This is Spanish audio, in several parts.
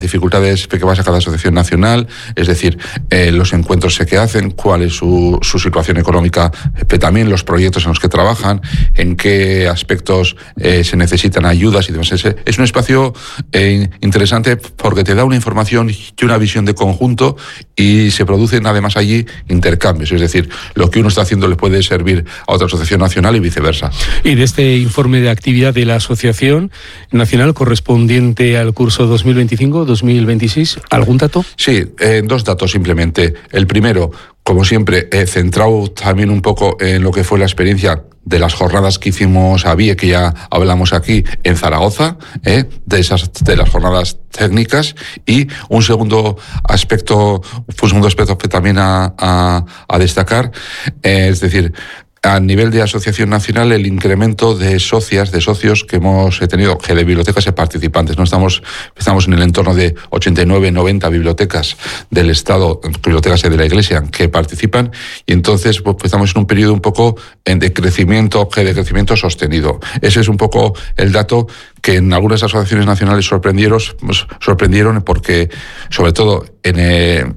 dificultades que basa cada asociación nacional, es decir, los encuentros que hacen, cuál es su situación económica, pero también los proyectos en los que trabajan, en qué aspectos se necesitan ayudas y demás. Es un espacio interesante porque te da una información y una visión de conjunto y se producen además allí intercambios, es decir, lo que uno está haciendo le puede servir a otra asociación nacional y viceversa. Y de este informe de actividad de la Asociación Nacional correspondiente al curso 2025-2026, ¿algún dato? Sí, dos datos simplemente. El primero, como siempre, centrado también un poco en lo que fue la experiencia de las jornadas que hicimos a BIE, que ya hablamos aquí en Zaragoza, de las jornadas técnicas, y un segundo aspecto que también a destacar, es decir, a nivel de asociación nacional, el incremento de socios que hemos tenido, que de bibliotecas y participantes. ¿No? Estamos en el entorno de 89, 90 bibliotecas del Estado, bibliotecas de la Iglesia, que participan, y entonces pues estamos en un periodo un poco de crecimiento sostenido. Ese es un poco el dato que en algunas asociaciones nacionales sorprendieron porque, sobre todo en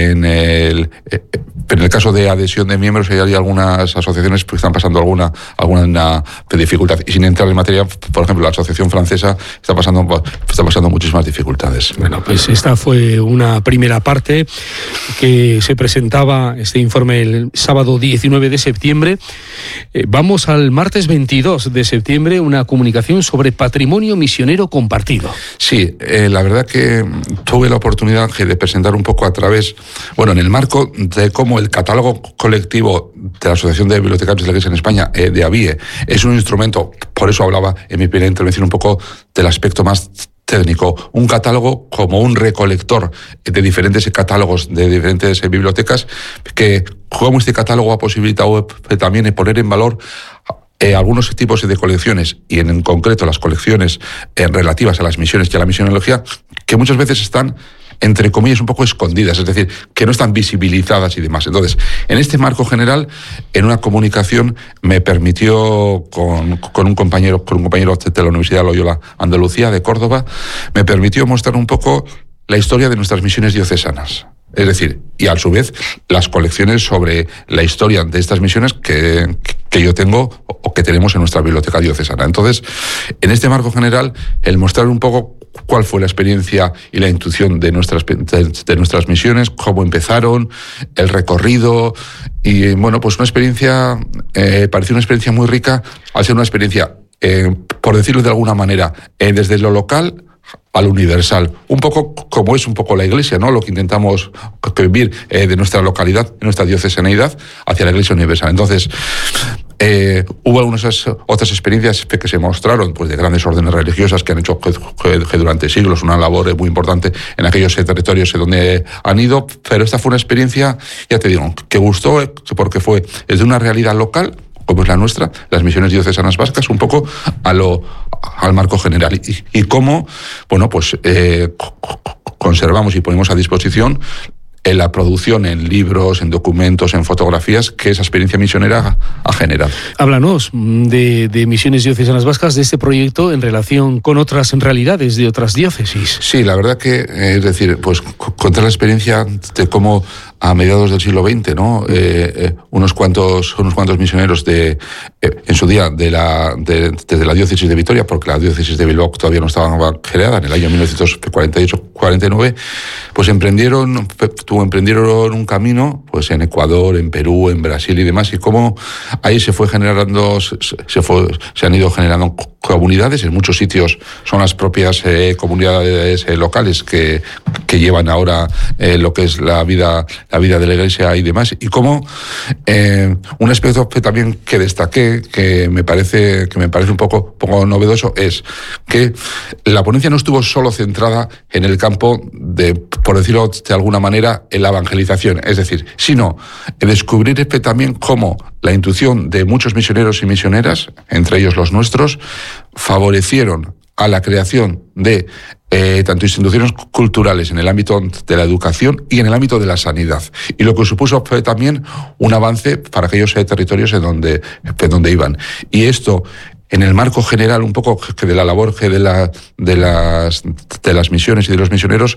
el caso de adhesión de miembros, hay algunas asociaciones que están pasando alguna dificultad. Y sin entrar en materia, por ejemplo, la Asociación Francesa está pasando muchísimas dificultades. Bueno, pues esta fue una primera parte que se presentaba este informe el sábado 19 de septiembre. Vamos al martes 22 de septiembre, una comunicación sobre patrimonio misionero compartido. Sí, la verdad que tuve la oportunidad de presentar un poco a través, en el marco de cómo el catálogo colectivo de la Asociación de Bibliotecarios de la Iglesia en España, de ABIE, es un instrumento, por eso hablaba en mi primera intervención un poco del aspecto más técnico, un catálogo como un recolector de diferentes catálogos de diferentes bibliotecas, que como este catálogo ha posibilitado también poner en valor algunos tipos de colecciones, y en concreto las colecciones relativas a las misiones y a la misionología, que muchas veces están, entre comillas, un poco escondidas, es decir, que no están visibilizadas y demás. Entonces, en este marco general, en una comunicación me permitió, con un compañero de la Universidad Loyola Andalucía de Córdoba, me permitió mostrar un poco la historia de nuestras misiones diocesanas. Es decir, y a su vez las colecciones sobre la historia de estas misiones que yo tengo o que tenemos en nuestra biblioteca diocesana. Entonces, en este marco general, el mostrar un poco cuál fue la experiencia y la intuición de nuestras misiones, cómo empezaron, el recorrido, y pues una experiencia, pareció una experiencia muy rica, al ser una experiencia, por decirlo de alguna manera, desde lo local al universal, un poco como es un poco la Iglesia, ¿no? Lo que intentamos vivir de nuestra localidad, de nuestra diocesaneidad, hacia la Iglesia universal. Entonces, hubo algunas otras experiencias que se mostraron, pues, de grandes órdenes religiosas que han hecho que durante siglos una labor muy importante en aquellos territorios donde han ido, pero esta fue una experiencia, ya te digo, que gustó porque fue desde una realidad local, como es la nuestra, las misiones diocesanas vascas, un poco al marco general, y cómo, conservamos y ponemos a disposición en la producción, en libros, en documentos, en fotografías, que esa experiencia misionera ha generado. Háblanos de Misiones Diocesanas Vascas, de este proyecto en relación con otras realidades de otras diócesis. Sí, la verdad que, es decir, pues contar la experiencia de cómo a mediados del siglo XX, ¿no? Unos cuantos misioneros en su día desde la diócesis de Vitoria, porque la diócesis de Bilbao todavía no estaba creada, en el año 1948-49, pues emprendieron un camino, pues en Ecuador, en Perú, en Brasil y demás, y cómo ahí se han ido generando comunidades. En muchos sitios son las propias comunidades locales que llevan ahora lo que es la vida de la Iglesia y demás, y cómo un aspecto que también que destaqué, que me parece un poco novedoso, es que la ponencia no estuvo solo centrada en el campo de, por decirlo de alguna manera, en la evangelización, es decir, sino en descubrir también cómo la intuición de muchos misioneros y misioneras, entre ellos los nuestros, favorecieron a la creación de tanto instituciones culturales en el ámbito de la educación y en el ámbito de la sanidad. Y lo que supuso fue también un avance para aquellos territorios en donde iban. Y esto, en el marco general un poco que de la labor que de las misiones y de los misioneros,